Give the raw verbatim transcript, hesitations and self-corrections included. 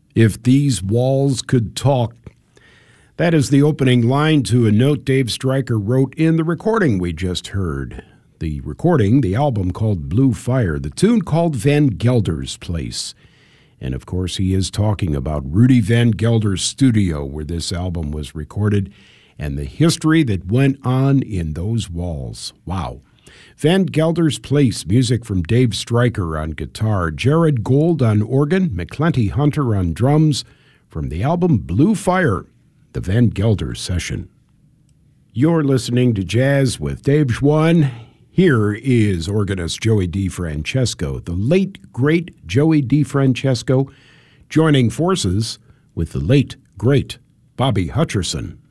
If These Walls Could Talk. That is the opening line to a note Dave Stryker wrote in the recording we just heard. The recording, the album called Blue Fire, the tune called Van Gelder's Place. And of course, he is talking about Rudy Van Gelder's studio where this album was recorded and the history that went on in those walls. Wow. Van Gelder's Place, music from Dave Stryker on guitar, Jared Gold on organ, McClenty Hunter on drums, from the album Blue Fire, the Van Gelder Session. You're listening to Jazz with Dave Schwann. Here is organist Joey DeFrancesco, the late, great Joey DeFrancesco, joining forces with the late, great Bobby Hutcherson.